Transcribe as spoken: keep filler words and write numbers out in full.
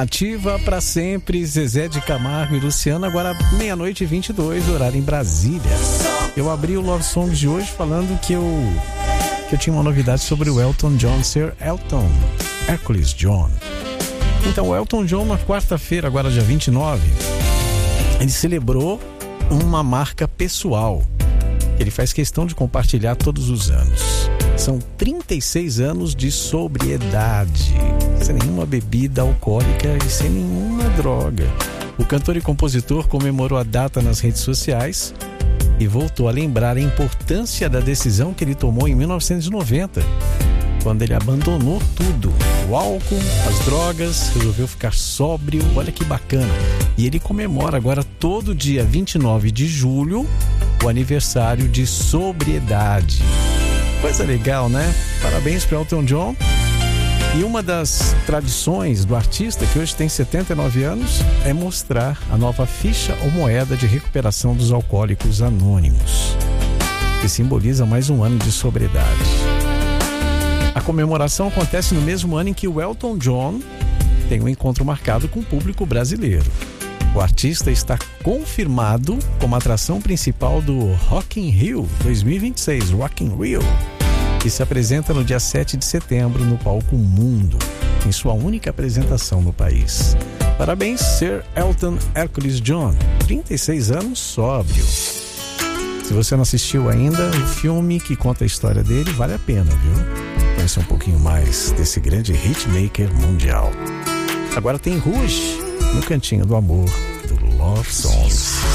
Ativa pra sempre, Zezé de Camargo e Luciano, agora meia-noite e vinte e dois, horário em Brasília. Eu abri o Love Songs de hoje falando que eu, que eu tinha uma novidade sobre o Elton John, Sir Elton Hercules John. Então, o Elton John, na quarta-feira, agora dia vinte e nove, ele celebrou uma marca pessoal que ele faz questão de compartilhar todos os anos. São trinta e seis anos de sobriedade, sem nenhuma bebida alcoólica e sem nenhuma droga. O cantor e compositor comemorou a data nas redes sociais e voltou a lembrar a importância da decisão que ele tomou em mil novecentos e noventa, quando ele abandonou tudo, o álcool, as drogas, resolveu ficar sóbrio. Olha que bacana. E ele comemora agora todo dia vinte e nove de julho o aniversário de sobriedade. Coisa legal, né? Parabéns para Elton John. E uma das tradições do artista, que hoje tem setenta e nove anos, é mostrar a nova ficha ou moeda de recuperação dos alcoólicos anônimos, que simboliza mais um ano de sobriedade. A comemoração acontece no mesmo ano em que o Elton John tem um encontro marcado com o público brasileiro. O artista está confirmado como atração principal do Rock in Rio dois mil e vinte e seis, Rock in Rio, que se apresenta no dia sete de setembro no Palco Mundo, em sua única apresentação no país. Parabéns, Sir Elton Hercules John, trinta e seis anos sóbrio. Se você não assistiu ainda, o filme que conta a história dele vale a pena, viu? Conhecer um pouquinho mais desse grande hitmaker mundial. Agora tem Rouge no Cantinho do Amor do Love Songs.